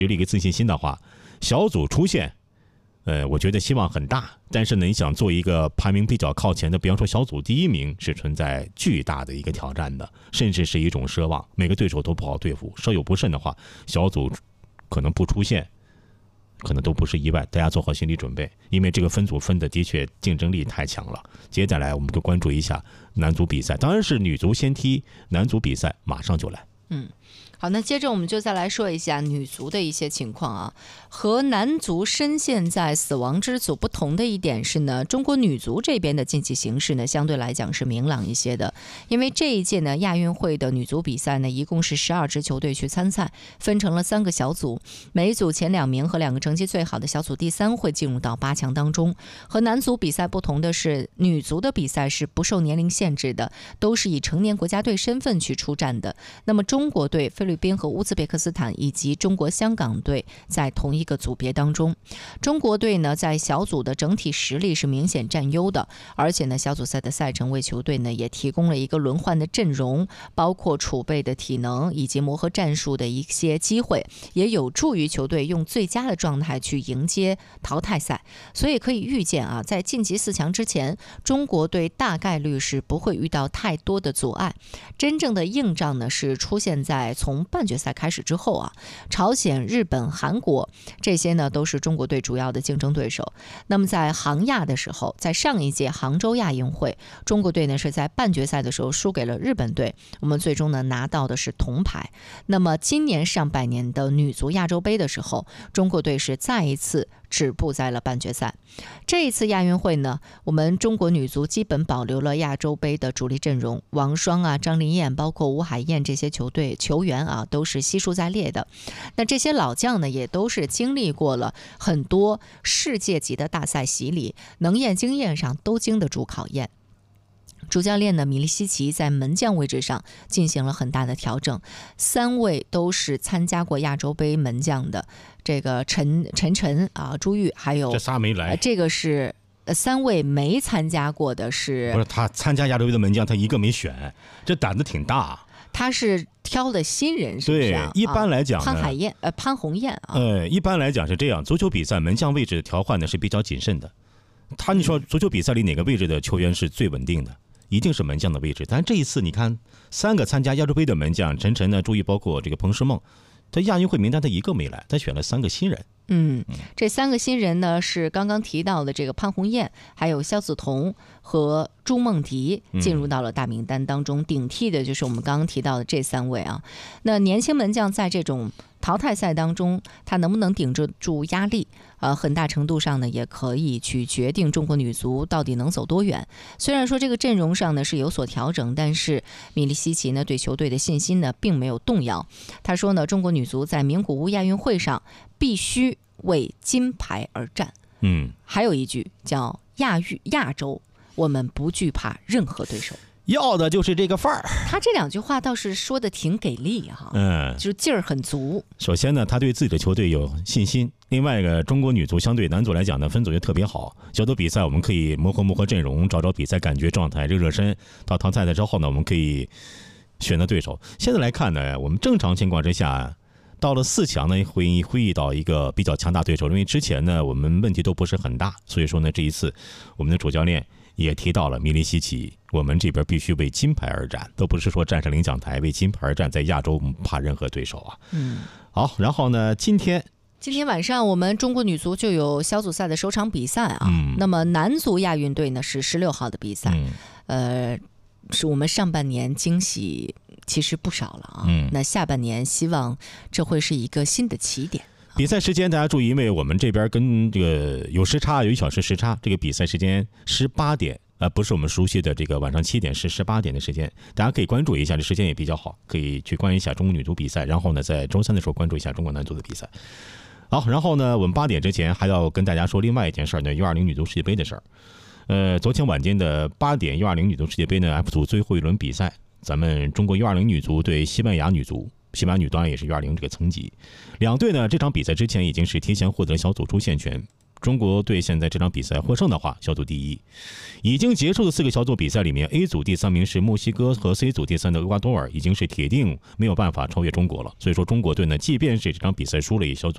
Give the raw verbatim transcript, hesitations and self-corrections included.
有了一个自信心的话，小组出线，呃，我觉得希望很大。但是呢，你想做一个排名比较靠前的，比方说小组第一名，是存在巨大的一个挑战的，甚至是一种奢望。每个对手都不好对付，稍有不慎的话，小组可能不出线，可能都不是意外。大家做好心理准备，因为这个分组分的的确竞争力太强了。接下来我们就关注一下男足比赛，当然是女足先踢，男足比赛马上就来。 嗯。好，那接着我们就再来说一下女足的一些情况啊。和男足深陷在死亡之组不同的一点是呢，中国女足这边的竞技形势呢，相对来讲是明朗一些的。因为这一届呢，亚运会的女足比赛呢，一共是十二支球队去参赛，分成了三个小组，每一组前两名和两个成绩最好的小组第三会进入到八强当中。和男足比赛不同的是，女足的比赛是不受年龄限制的，都是以成年国家队身份去出战的。那么中国队、菲律宾和乌兹别克斯坦以及中国香港队在同一个组别当中。中国队呢，在小组的整体实力是明显占优的，而且呢，小组赛的赛程为球队呢也提供了一个轮换的阵容，包括储备的体能以及磨合战术的一些机会，也有助于球队用最佳的状态去迎接淘汰赛。所以可以预见啊，在晋级四强之前，中国队大概率是不会遇到太多的阻碍。真正的硬仗呢，是出现在从半决赛开始之后啊，朝鲜、日本、韩国这些呢都是中国队主要的竞争对手。那么在杭亚的时候，在上一届杭州亚运会，中国队呢是在半决赛的时候输给了日本队，我们最终呢拿到的是铜牌。那么今年上半年的女足亚洲杯的时候，中国队是再一次止步在了半决赛。这一次亚运会呢，我们中国女足基本保留了亚洲杯的主力阵容，王霜啊、张琳艳，包括吴海燕这些球队球员啊，都是悉数在列的。那这些老将呢，也都是经历过了很多世界级的大赛洗礼，能验经验上都经得住考验。主教练呢，米利西奇在门将位置上进行了很大的调整，三位都是参加过亚洲杯门将的，这个陈陈晨啊、朱玉，还有这仨没来， 呃、这个是呃三位没参加过的是， 不是他参加亚洲杯的门将，他一个没选，这胆子挺大。 他是挑的新人，是不是、啊？ 对，一般来讲呢， 潘海燕呃潘红艳啊， 呃，一般来讲是这样，足球比赛门将位置的调换呢是比较谨慎的。他你说足球比赛里哪个位置的球员是最稳定的？一定是门将的位置。但这一次你看，三个参加亚洲杯的门将，陈晨呢，注意包括这个彭诗梦，他亚运会名单他一个没来，他选了三个新人。 嗯，这三个新人呢是刚刚提到的这个潘红艳，还有肖梓彤和朱梦迪进入到了大名单当中，嗯、顶替的就是我们刚刚提到的这三位啊。那年轻门将在这种淘汰赛当中，他能不能顶得住压力？呃，很大程度上呢，也可以去决定中国女足到底能走多远。虽然说这个阵容上呢是有所调整，但是米利西奇呢对球队的信心呢并没有动摇。他说呢，中国女足在名古屋亚运会上必须为金牌而战。 嗯， 还有一句叫亚运亚洲，我们不惧怕任何对手。 要的就是这个范儿。 他这两句话倒是说的挺给力哈， 嗯， 就是劲儿很足。 首先呢，他对自己的球队有信心。另外一个，中国女足相对男足来讲呢，分组也特别好。小组比赛我们可以磨合磨合阵容，找找比赛感觉状态，热热身。到淘汰赛之后呢，我们可以选择对手。现在来看呢，我们正常情况之下，到了四强呢，会会遇到一个比较强大对手。因为之前呢，我们问题都不是很大，所以说呢，这一次我们的主教练也提到了米利西奇，我们这边必须为金牌而战，都不是说站上领奖台为金牌而战，在亚洲不怕任何对手啊。 嗯， 好，然后呢，今天今天晚上我们中国女足就有小组赛的首场比赛啊。 嗯、 那么男足亚运队呢是十六号的比赛， 嗯、 呃，是我们上半年惊喜其实不少了啊。 嗯， 那下半年希望这会是一个新的起点。 比赛时间大家注意，因为我们这边跟这个有时差，有一小时时差，这个比赛时间十八点，呃，不是我们熟悉的这个晚上七点，是十八点的时间，大家可以关注一下，这时间也比较好，可以去关注一下中国女足比赛，然后呢，在周三的时候关注一下中国男足的比赛。好，然后呢，我们八点之前还要跟大家说另外一件事呢 ，U 二零女足世界杯的事儿。呃，昨天晚间的八点 U 二零女足世界杯呢 F 组最后一轮比赛，咱们中国 U 二零女足对西班牙女足。西班牙女当然也是 U 二零这个层级，两队呢这场比赛之前已经是提前获得小组出线权。中国队现在这场比赛获胜的话，小组第一。已经结束的四个小组比赛里面 ，A 组第三名是墨西哥和 C 组第三的厄瓜多尔，已经是铁定没有办法超越中国了。所以说中国队呢，即便是这场比赛输了，也小组